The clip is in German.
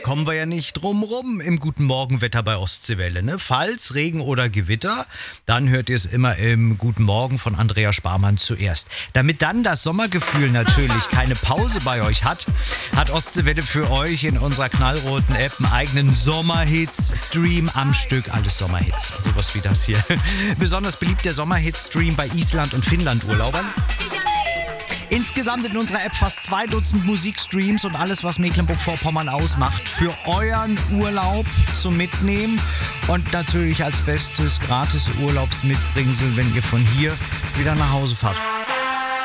kommen wir ja nicht drum rum im Guten Morgenwetter bei Ostseewelle. Ne? Falls Regen oder Gewitter, dann hört ihr es immer im Guten Morgen von Andrea Sparmann zuerst. Damit dann das Sommergefühl natürlich keine Pause bei euch hat Ostseewelle für euch in unserer knallroten App einen eigenen Sommerhits-Stream am Stück. Alles Sommerhits, sowas wie das hier. Besonders beliebt der Sommerhits-Stream bei Island- und Finnland-Urlaubern. Insgesamt in unserer App fast 2 Dutzend Musikstreams und alles, was Mecklenburg-Vorpommern ausmacht, für euren Urlaub zum Mitnehmen und natürlich als bestes gratis Urlaubsmitbringsel, wenn ihr von hier wieder nach Hause fahrt.